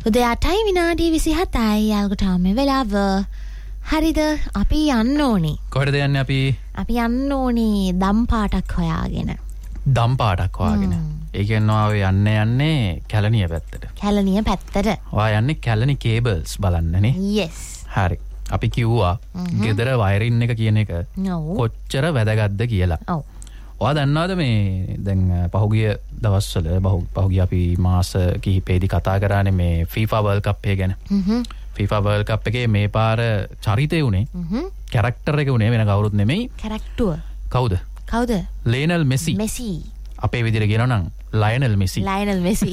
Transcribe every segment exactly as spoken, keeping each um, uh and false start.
උදේ අටයි විනාඩි විසිහතයි යාළුවෝ මේ වෙලාව. හරිද අපි යන්න ඕනේ. කොහෙද යන්නේ අපි? අපි යන්න ඕනේ දම් පාටක් හොයාගෙන. දම් පාටක් හොයාගෙන. ඒ කියන්නේ ඔය යන්නේ යන්නේ කැලණිය පැත්තට. කැලණිය පැත්තට. ඔයා යන්නේ කැලණි කේබල්ස් බලන්නනේ. yes. හරි. අපි කිව්වා ගෙදර වයරින් එක කියන එක ඔව්. කොච්චර වැදගත්ද කියලා. ඔව්. ඔයා දන්නවද මේ දැන් පහුගිය දවස්වල පහුගිය අපි මාස කිහිපෙදී කතා කරානේ මේ FIFA World Cup එක ගැන. හ්ම්. FIFA World Cup එකේ මේ පාර චරිතය උනේ හ්ම්. කැරක්ටර් එක උනේ වෙන කවුරුත් නෙමෙයි. කැරක්ටර්. කවුද? කවුද? Lionel Messi. මෙසි. අපේ විදිහට කියනවා නම් ලයනල් මෙසි. Lionel Messi.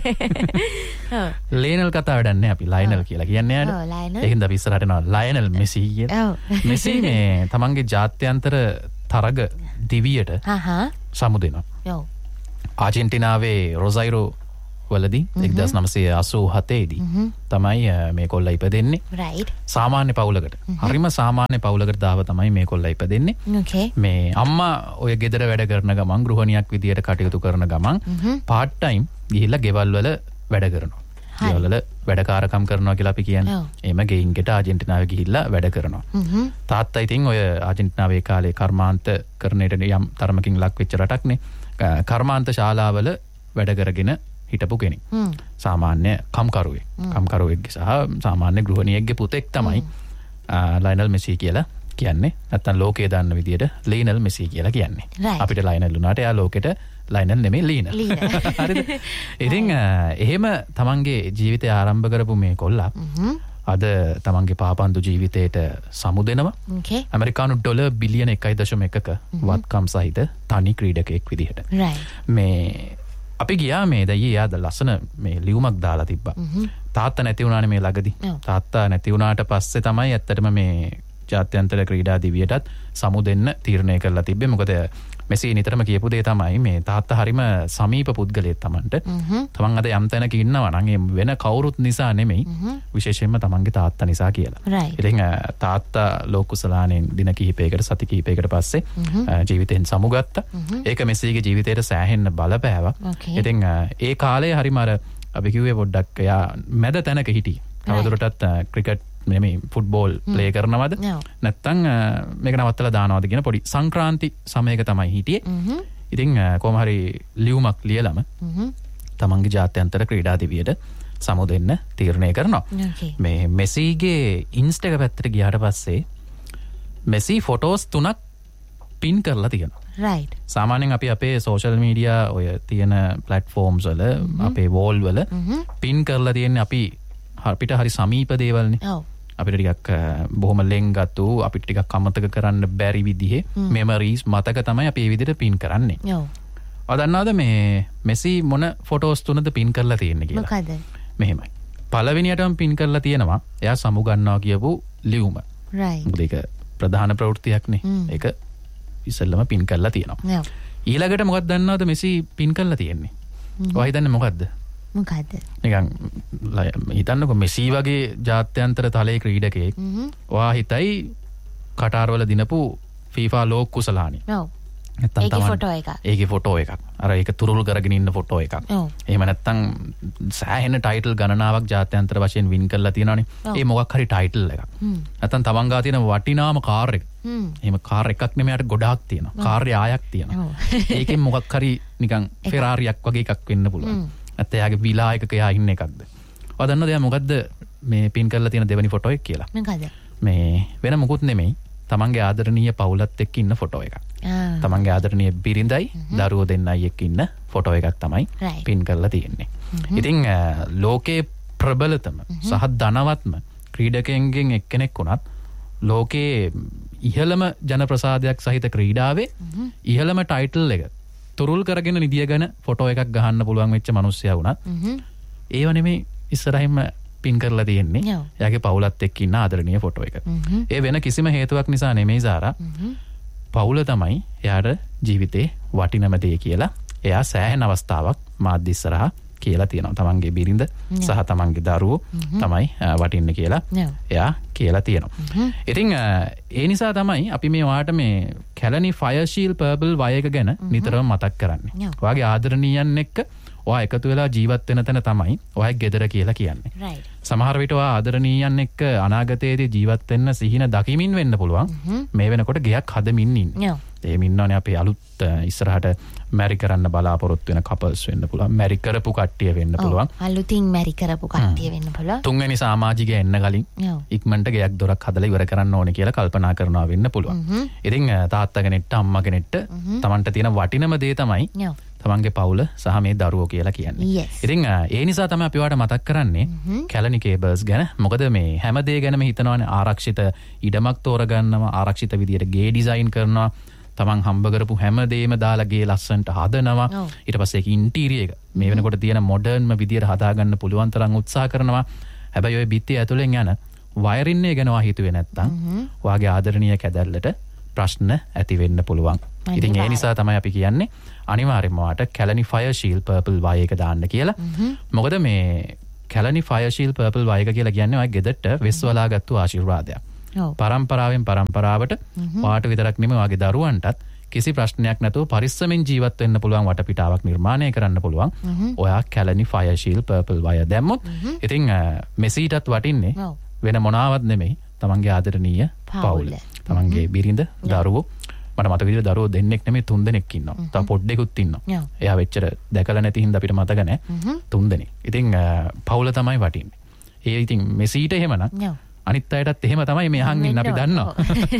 ඔව්. ලයනල් කතා වැඩක් නැහැ අපි ලයනල් කියලා කියන්නේ යාට. ඔව් ලයනල්. ඒකින්ද අපි ඉස්සරහට යනවා ලයනල් මෙසි කියලා. ඔව්. මෙසි මේ තමන්ගේ ජාත්‍යන්තර තරග දිවියට හහ. සමු දෙනවා. ඔව්. ආජෙන්ටිනාවේ රොසයිරෝ වලදී එක්දහස් නවසිය අසූ හතේ දී තමයි මේ කොල්ල ඉපදෙන්නේ. right. සාමාන්‍ය පවුලකට. හරිම සාමාන්‍ය පවුලකට දාව තමයි මේ කොල්ල ඉපදෙන්නේ. okay. මේ අම්මා ඔය ගෙදර වැඩ කරන ගමන් ගෘහණියක් විදියට කටයුතු කරන ගමන් පාර්ට් ටයිම් ගිහිල්ලා ගෙවල් වල වැඩ කරනවා. ගෙවල් වල වැඩකාරකම් කරනවා කියලා අපි කියන්නේ. එහෙම ගෙයින් ගෙට ආජෙන්ටිනාවේ ගිහිල්ලා වැඩ කරනවා. තාත්තා ඉතින් ඔය ආජෙන්ටිනාවේ කාලේ කර්මාන්ත කරන්නට යම් තරමකින් ලක් වෙච්ච රටක්නේ. කර්මාන්ත ශාලාවල වැඩ කරගෙන හිටපු කෙනෙක්. සාමාන්‍ය කම්කරුවෙක්. කම්කරුවෙක්ගේ සහ සාමාන්‍ය ගෘහණියෙක්ගේ පුතෙක් තමයි ලයනල් මෙසි කියලා කියන්නේ. නැත්තම් ලෝකයේ දන්න විදියට ලීනල් මෙසි කියලා කියන්නේ. අපිට ලයනල් උනාට එයා ලෝකෙට ලයනල් නෙමෙයි ලීනල්. හරිද? ඉතින් එහෙම තමන්ගේ ජීවිතය ආරම්භ කරපු මේ කොල්ලා අද තමන්ගේ පාපන්දු ජීවිතයට සමු දෙනවා. okay. ඇමරිකානු ඩොලර් බිලියන එකයි දශම එකක වත්කම් සහිත තනි ක්‍රීඩකයෙක් විදිහට. right. මේ අපි ගියා මේ දයි යාද ලස්සන මේ ලියුමක් දාලා තිබ්බා. තාත්තා නැති වුණානේ මේ ළඟදී. තාත්තා නැති වුණාට පස්සේ තමයි ඇත්තටම මේ ජාත්‍යන්තර ක්‍රීඩා දිවියටත් සමු දෙන්න තීරණය කරලා තිබ්බේ. මොකද මෙසි නිතරම කියපු දේ තමයි මේ තාත්තා හරිම සමීප පුද්ගලයෙක් Tamanට. තමන් අද යම් තැනක ඉන්නවා නම් ඒ වෙන කවුරුත් නිසා නෙමෙයි විශේෂයෙන්ම තමන්ගේ තාත්තා නිසා කියලා. ඉතින් තාත්තා ලෝක කුසලානෙන් දින කිහිපයකට සති කිහිපයකට පස්සේ ජීවිතෙන් සමුගත්තා. ඒක මෙසිගේ ජීවිතයට සෑහෙන්න බලපෑවා. ඉතින් ඒ කාලේ හරිම අර අපි කිව්වේ පොඩ්ඩක් එයා මැද තැනක හිටියේ. තවදුරටත් ක්‍රිකට් නෙමෙයි ෆුට්බෝල් ප්ලේ කරනවද නැත්නම් මේක නවත්තලා දානවද කියන පොඩි සංක්‍රාන්ති සමයක තමයි හිටියේ. ඉතින් කොහොම හරි ලියුමක් ලියලම තමන්ගේ ජාත්‍යන්තර ක්‍රීඩා දිවියට සමු දෙන්න තීරණය කරනවා. මේ මෙසිගේ ඉන්ස්ටා එක පැත්තට ගියාට පස්සේ මෙසි ෆොටෝස් තුනක් පින් කරලා තියෙනවා. right. සාමාන්‍යයෙන් අපි අපේ සෝෂල් මීඩියා ඔය තියෙන ප්ලැට්ෆෝම්ස් වල අපේ වෝල් වල පින් කරලා තියෙන්නේ අපි අපිට හරි සමීප දේවල්නේ. ඔව්. අපිට ටිකක් බොහොම ලෙන්ගතු අපිට ටිකක් අමතක කරන්න බැරි විදිහේ මෙමරීස් මතක තමයි අපි මේ විදිහට පින් කරන්නේ. ඔව්. ඔය දන්නවද මේ මෙසි මොන ෆොටෝස් තුනද පින් කරලා තියෙන්නේ කියලා? මොකද? මෙහෙමයි. පළවෙනියටම පින් කරලා තියෙනවා එයා සමු ගන්නවා කියපු ලියුම. right. මොකද ඒක ප්‍රධාන ප්‍රවෘත්තියක්නේ. ඒක ඉස්සෙල්ලම පින් කරලා තියෙනවා. ඔව්. ඊළඟට මොකක්ද දන්නවද මෙසි පින් කරලා තියෙන්නේ? ඔයා හිතන්නේ මොකද්ද? මොකද්ද? නිකන් හිතන්නකො මෙසි වගේ ජාත්‍යන්තර තලයේ ක්‍රීඩකයෙක් ඔයා හිතයි කටාරවල දිනපු FIFA ලෝක කුසලානේ. ඔව්. නැත්තම් ඒකේ තමයි ෆොටෝ එකක්. ඒකේ ෆොටෝ එකක්. අර ඒක තුරුල් කරගෙන ඉන්න ෆොටෝ එකක්. ඔව්. එහෙම නැත්තම් සෑහෙන ටයිටල් ගණනාවක් ජාත්‍යන්තර වශයෙන් වින් කරලා තියෙනවානේ. ඒ මොකක් හරි ටයිටල් එකක්. නැත්තම් තමන් ගා තියෙන වටිනාම කාර් එක. එහෙම කාර් එකක් නෙමෙයිට ගොඩාක් තියෙනවා. කාර් යායක් තියෙනවා. ඒකෙන් මොකක් හරි නිකන් ෆෙරාරියක් වගේ එකක් වෙන්න පුළුවන්. නැත්නම් එයාගේ විලා එකක එයා ඉන්න එකක්ද? ඔයා දන්නවද එයා මොකද්ද මේ පින් කරලා තියෙන දෙවෙනි ෆොටෝ එක කියලා? මොකද? මේ වෙන මොකුත් නෙමෙයි. තමන්ගේ ආදරණීය පවුලත් එක්ක ඉන්න ෆොටෝ එකක්. තමන්ගේ ආදරණීය බිරිඳයි දරුවෝ දෙන්නයි එක්ක ඉන්න ෆොටෝ එකක් තමයි පින් කරලා තියෙන්නේ. ඉතින් ලෝකේ ප්‍රබලතම සහ ධනවත්ම ක්‍රීඩකයන්ගෙන් එක්කෙනෙක් වුණත් ලෝකේ ඉහළම ජනප්‍රසාදයක් සහිත ක්‍රීඩාවේ ඉහළම ටයිටල් එක තුරුල් කරගෙන නිදියගෙන ෆොටෝ එකක් ගහන්න පුළුවන් වෙච්ච මිනිස්සයා වුණත් ඒව නෙමෙයි ඉස්සරහින්ම පින් කරලා තියෙන්නේ. එයාගේ පවුලත් එක්ක ඉන්න ආදරණීය ෆොටෝ එක. ඒ වෙන කිසිම හේතුවක් නිසා නෙමෙයි සාරා. පවුල තමයි එයාට ජීවිතේ වටිනම දේ කියලා එයා සෑහෙන අවස්ථාවක් මාධ්‍ය ඉස්සරහා කියලා තියෙනවා. තමන්ගේ බිරිඳ සහ තමන්ගේ දරුවෝ තමයි වටින්නේ කියලා එයා කියලා තියෙනවා. ඉතින් ඒ නිසා තමයි අපි මේ වාට මේ කැලණි ෆයර් ෂීල්ඩ් පර්පල් වය එක ගැන නිතරම මතක් කරන්නේ. ඔයාගේ ආදරණීයන් එක්ක ඔයා එකතු වෙලා ජීවත් වෙන තැන තමයි ඔයා ගෙදර කියලා කියන්නේ. right. සමහර විට ඔයා ආදරණීයන් එක්ක අනාගතයේදී ජීවත් වෙන්න සිහින දකිමින් වෙන්න පුළුවන්. මේ වෙනකොට ගෙයක් හදමින් ඉන්නේ. එහෙම ඉන්නවනේ අපේ අලුත් ඉස්සරහට මැරි කරන්න බලාපොරොත්තු වෙන කපල්ස් වෙන්න පුළුවන්. මැරි කරපු කට්ටිය වෙන්න පුළුවන්. අලුතින් මැරි කරපු කට්ටිය වෙන්න පුළුවන්. තුන්වෙනි සමාජිකය එන්න කලින් ඉක්මනට ගෙයක් දොරක් හදලා ඉවර කරන්න ඕනේ කියලා කල්පනා කරනවා වෙන්න පුළුවන්. ඉතින් තාත්තා කෙනෙක්ට අම්මා කෙනෙක්ට Tamanට තියෙන වටිනම දේ තමයි තමන්ගේ පවුල සහ මේ දරුවෝ කියලා කියන්නේ. ඉතින් ඒ නිසා තමයි අපි ඔයාලට මතක් කරන්නේ කැලණි කේබල්ස් ගැන. මොකද මේ හැම දේ ගැනම හිතනවානේ ආරක්ෂිත ඉඩමක් තෝරගන්නවා, ආරක්ෂිත විදියට ගේ ඩිසයින් කරනවා. තමන් හම්බ කරපු හැම දෙයක්ම දාලා ගේ ලස්සනට හදනවා. ඊට පස්සේ ඒක ඉන්ටීරියර් එක මේ වෙනකොට තියෙන මොඩර්න්ම විදියට හදාගන්න පුළුවන් තරම් උත්සාහ කරනවා. හැබැයි ওই බිත්තිය ඇතුලෙන් යන වයරින් එක ගැන ඔයා හිතුවේ නැත්තම් ඔයාගේ ආදරණීය කැදැල්ලට ප්‍රශ්න ඇති වෙන්න පුළුවන්. ඉතින් ඒ නිසා තමයි අපි කියන්නේ අනිවාර්යයෙන්ම ඔයාට කැලණි ෆයර් ෂීල්ඩ් පර්පල් වයි එක දාන්න කියලා. මොකද මේ කැලණි ෆයර් ෂීල්ඩ් පර්පල් වයි එක කියලා කියන්නේ ඔයා ගෙදරට වෙස්වලාගත්තු ආශිර්වාදයක්. පරම්පරාවෙන් පරම්පරාවට ඔයාට විතරක් නෙමෙයි ඔයාගේ දරුවන්ටත් කිසි ප්‍රශ්නයක් නැතුව පරිස්සමෙන් ජීවත් වෙන්න පුළුවන් වටපිටාවක් නිර්මාණය කරන්න පුළුවන්. ඔයා කැලණි ෆයර් ෂීල්ඩ් පර්පල් වයි දැම්මොත් ඉතින් මෙසීටත් වටින්නේ වෙන මොනවත් නෙමෙයි තමන්ගේ ආදරණීය පවුල. තමන්ගේ බිරිඳ, දරුවෝ. මට මතක විදිහට දරුවෝ දෙන්නෙක් නෙමෙයි තුන් දෙනෙක් ඉන්නවා. තව පොඩ්ඩෙකුත් ඉන්නවා. එයා වෙච්චර දැකලා නැති හින්දා අපිට මතක නැහැ. තුන් දෙනෙක්. ඉතින් පවුල තමයි වටින්නේ. ඒ ඉතින් මෙසීට එහෙමනම් අනිත් අයටත් එහෙම තමයි මේ අහන් ඉන්න අපි දන්නවා.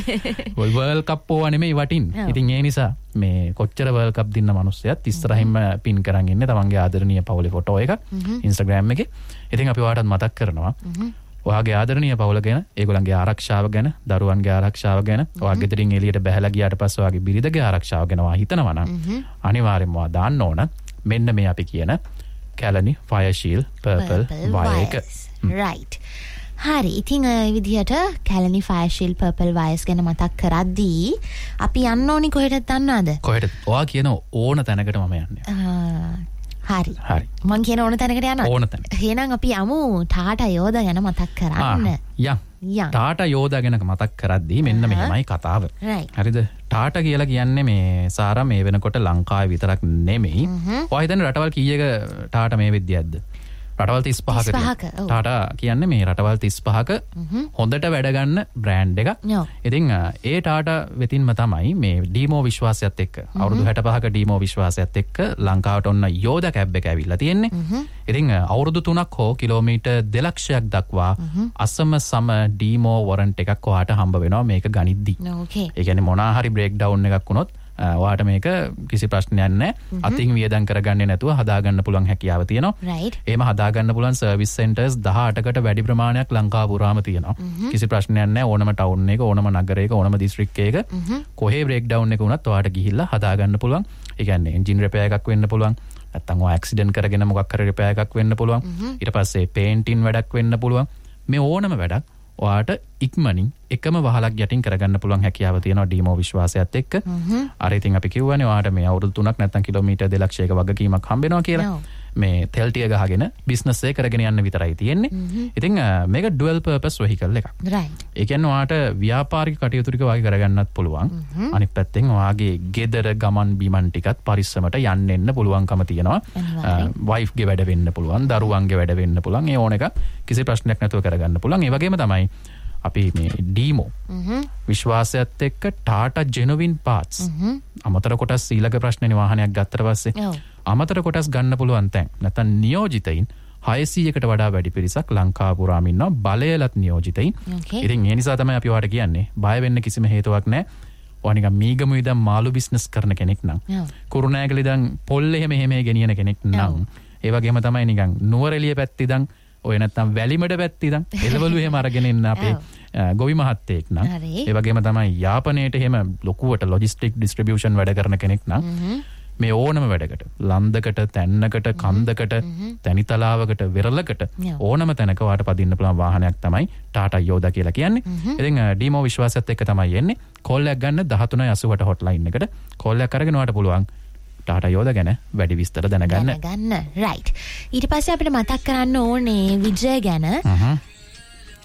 වර්ල්ඩ් කප් ඕවා නෙමෙයි වටින්නේ. ඉතින් ඒ නිසා මේ කොච්චර වර්ල්ඩ් කප් දින්න මිනිස්සයත් ඉස්සරහින්ම පින් කරන් ඉන්නේ තමන්ගේ ආදරණීය පවුලේ ෆොටෝ එකක් Instagram එකේ. ඉතින් අපි ඔයාලටත් මතක් කරනවා ඔයාගේ ආදරණීය පවුල ගැන, ඒගොල්ලන්ගේ ආරක්ෂාව ගැන, දරුවන්ගේ ආරක්ෂාව ගැන, ඔයා ගෙදරින් එළියට බැහැලා ගියාට පස්සේ ඔයාගේ බිරිඳගේ ආරක්ෂාව ගැන ඔයා හිතනවා නම් අනිවාර්යෙන්ම ඔයා දාන්න ඕන මෙන්න මේ අපි කියන කැලණි ෆයර් ෂීල්ඩ් පර්පල් වයි එක. right. හරි. ඉතින් ඒ විදිහට කැලණි ෆයර් ෂීල්ඩ් පර්පල් වයස් ගැන මතක් කරද්දී අපි යන්න ඕනි කොහෙටද දන්නවද? කොහෙටද? ඔයා කියන ඕන තැනකට මම යන්නේ. හරි. හරි. මං කියන ඕන තැනකට යනවා. ඕන තැන. එහෙනම් අපි යමු ටාටා යෝදා ගැන මතක් කරන්න. යම්. යම්. ටාටා යෝදා ගැන මතක් කරද්දී මෙන්න මෙහෙමයි කතාව. හරිද? ටාටා කියලා කියන්නේ මේ සාරා මේ වෙනකොට ලංකාවේ විතරක් නෙමෙයි. ඔයා හිතන්නේ රටවල් කීයක ටාටා මේ විද්‍යාවක්ද? රටවල් තිස් පහක. ටාටා කියන්නේ මේ රටවල් තිස් පහක හොඳට වැඩ ගන්න බ්‍රෑන්ඩ් එකක්. ඉතින් ඒ ටාටා වෙතින්ම තමයි මේ ඩීමෝ විශ්වාසයත් එක්ක අවුරුදු හැට පහක ඩීමෝ විශ්වාසයත් එක්ක ලංකාවට ඔන්න යෝදා කැබ් එක ඇවිල්ලා තියෙන්නේ. ඉතින් අවුරුදු තුනක් හෝ කිලෝමීටර් දෙලක්ෂයක් දක්වා අසම සම ඩීමෝ වොරන්ට් එකක් ඔයාට හම්බ වෙනවා මේක ගනිද්දි. ඒ කියන්නේ මොනවා හරි බ්‍රේක් ඩවුන් එකක් වුණොත් ඔයාට මේක කිසි ප්‍රශ්නයක් නැහැ. අතින් වියදම් කරගන්නේ නැතුව හදාගන්න පුළුවන් හැකියාව තියෙනවා. එහෙම හදාගන්න පුළුවන් සර්විස් සෙන්ටර්ස් දහඅටකට වැඩි ප්‍රමාණයක් ලංකාව පුරාම තියෙනවා. කිසි ප්‍රශ්නයක් නැහැ. ඕනම ටවුන් එක, ඕනම නගරයක, ඕනම දිස්ත්‍රික්කයක කොහේ බ්‍රේක් ඩවුන් එක වුණත් ඔයාට ගිහිල්ලා හදාගන්න පුළුවන්. ඒ කියන්නේ එන්ජින් රිපෙයාර් එකක් වෙන්න පුළුවන්. නැත්තම් ඔයා ඇක්සිඩන්ට් කරගෙන මොකක් හරි රිපෙයාර් එකක් වෙන්න පුළුවන්. ඊට පස්සේ පේන්ටින් වැඩක් වෙන්න පුළුවන්. මේ ඕනම වැඩක් ඔයාට ඉක්මනින් එකම වහලක් යටින් කරගන්න පුළුවන් හැකියාව තියෙනවා ඩීමෝ විශ්වාසයත් එක්ක. අර ඉතින් අපි කිව්වනේ ඔයාට මේ අවුරුදු තුනක් නැත්නම් කිලෝමීටර් දෙලක්ෂයක වගකීමක් හම්බ වෙනවා කියලා. මේ තෙල් ටික ගහගෙන බිස්නස් එක කරගෙන යන්න විතරයි තියෙන්නේ. ඉතින් මේක ඩුවල් පර්පස් වෙහිකල් එකක්. ඒ කියන්නේ ඔයාට ව්‍යාපාරික කටයුතු ටික වගේ කරගන්නත් පුළුවන්. අනිත් පැත්තෙන් ඔයාගේ ගෙදර ගමන් බිමන් ටිකත් පරිස්සමට යන්න එන්න පුළුවන්කම තියෙනවා. වයිෆ්ගේ වැඩ වෙන්න පුළුවන්, දරුවන්ගේ වැඩ වෙන්න පුළුවන්. ඒ ඕන එක කිසි ප්‍රශ්නයක් නැතුව කරගන්න පුළුවන්. ඒ වගේම තමයි අපි මේ ඩීමෝ විශ්වාසයත් එක්ක ටාටා ජෙනුවින් පාර්ට්ස් අමතර කොටස් ඊළඟ ප්‍රශ්නේ වාහනයක් ගත්තට පස්සේ අමතර කොටස් ගන්න පුළුවන් තැන් නැත්නම් නියෝජිතයින් හයසීයකට වඩා වැඩි පිරිසක් ලංකාව පුරාම ඉන්නවා බලයලත් නියෝජිතයින්. ඉතින් ඒ නිසා තමයි අපි ඔයාලට කියන්නේ බය වෙන්න කිසිම හේතුවක් නැහැ. ඔයා නිකන් මීගමු ඉඳන් මාළු බිස්නස් කරන කෙනෙක් නම් කුරුණෑගල ඉඳන් පොල් එහෙම එහෙම ගෙනියන කෙනෙක් නම් ඒ වගේම තමයි නිකන් නුවරඑළිය පැත්තේ ඉඳන් ඔය නැත්තම් වැලිමඩ පැත්තේ ඉඳන් එළවලු එහෙම අරගෙන ඉන්න අපේ ගොවි මහත්තයෙක් නම් ඒ වගේම තමයි යාපනයේට එහෙම ලොකුවට ලොජිස්ටික් ඩිස්ට්‍රිබියුෂන් වැඩ කරන කෙනෙක් නම් මේ ඕනම වැඩකට ලන්දකට තැන්නකට කන්දකට තැනිතලාවකට වෙරළකට ඕනම තැනක වාට පදින්න පුළුවන් වාහනයක් තමයි ටාටා යෝදා කියලා කියන්නේ. ඉතින් ඩීමෝ විශ්වාසයත් එක්ක තමයි යන්නේ. කෝල් එකක් ගන්න දහතුනයි අසූවට හොට්ලයින් එකට කෝල් එකක් අරගෙන වාට පුළුවන් ටාටා යෝදා ගැන වැඩි විස්තර දැනගන්න. දැනගන්න. රයිට්. ඊට පස්සේ අපිට මතක් කරන්න ඕනේ විජය ගැන.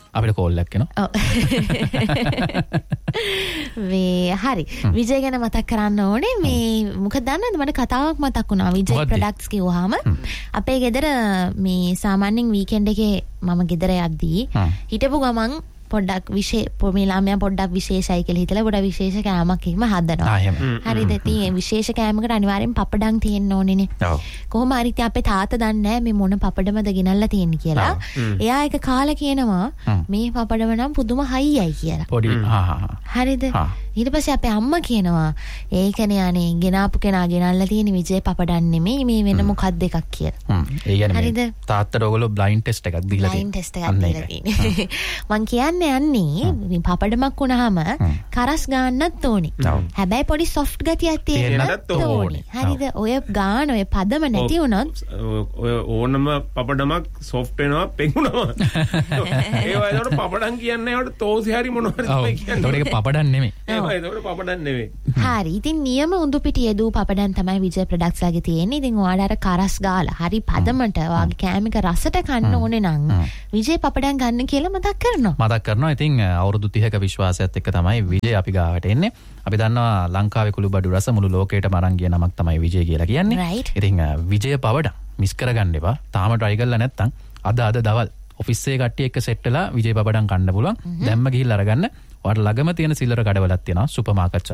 අපිට කෝල්ලක් එනවා. මේ හරි විජය ගැන මතක් කරන්න ඕනේ මේ මොකද දන්නවද මට කතාවක් මතක් වුණා විජය ප්‍රොඩක්ට්ස් කිව්වහම අපේ ගෙදර මේ සාමාන්‍යයෙන් වීකෙන්ඩ් එකේ මම ගෙදර යද්දී හිටපු ගමන් පොඩ්ඩක් විශේෂ මේ ළමයා පොඩ්ඩක් විශේෂයි කියලා හිතලා පොඩ්ඩක් විශේෂ කෑමක් එහෙම හදනවා. හරිද? ඉතින් විශේෂ කෑමකට අනිවාර්යෙන් පපඩම් තියෙන්න ඕනේනේ. කොහොම හරි ඉතින් අපේ තාත්තා දන්නේ නැහැ මේ මොන පපඩමද ගෙනල්ලා තියෙන්නේ කියලා. එයා එක කාලා කියනවා මේ පපඩම නම් පුදුම හයියයි කියලා. පොඩි හරිද? ඊට පස්සේ අපේ අම්මා කියනවා ඒකනේ අනේ ගෙනාපු කෙනා ගෙනල්ලා තියෙන විජේ පපඩම් නෙමෙයි මේ වෙන මොකක්ද එකක් කියලා. ඒ කියන්නේ තාත්තට ඔයගොල්ලෝ බ්ලයින්ඩ් ටෙස්ට් එකක් දීලා තියෙනවා. බ්ලයින්ඩ් ටෙස්ට් එකක් දීලා තියෙනවා. මං කියන්නේ යන්නේ මේ පපඩමක් වුණාම කරස් ගන්නත් ඕනේ. හැබැයි පොඩි සොෆ්ට් ගතියක් තියෙන්නත් ඕනේ. හරිද? ඔය ගාන ඔය පදම නැති වුණොත් ඔය ඕනම පපඩමක් සොෆ්ට් වෙනවා පෙඟුනවා. ඒ වගේට පපඩම් කියන්නේ ඒකට තෝසි හරි මොනවා හරි තමයි කියන්නේ. ඒක පපඩම් නෙමෙයි. ඒකට පපඩම් නෙමෙයි. හරි. ඉතින් නියම උඳු පිටියේ දූ පපඩම් තමයි විජය ප්‍රොඩක්ට්ස් ලාගේ තියෙන්නේ. ඉතින් ඔයාලා අර කරස් ගාලා හරි පදමට ඔයාගේ කෑමක රසට කන්න ඕනේ නම් විජය පපඩම් ගන්න කියලා මතක් කරනවා. මතක් කරනවා. ඉතින් අවුරුදු තිහක විශ්වාසයත් එක්ක තමයි විජය අපි ගාවට එන්නේ. අපි දන්නවා ලංකාවේ කුළුබඩු රස මුළු ලෝකෙටම අරන් ගිය නමක් තමයි විජය කියලා කියන්නේ. ඉතින් විජය පවඩම් මිස් කරගන්න එපා. තාම try කරලා නැත්නම් අද අද දවල් ඔෆිස් එකේ කට්ටිය එක්ක සෙට් වෙලා විජය පපඩම් කන්න පුළුවන්. දැම්ම ගිහිල්ලා අරගන්න. ඔයාලට ළඟම තියෙන සිල්ලර කඩවලක් තියෙනවා සුපර් මාකට්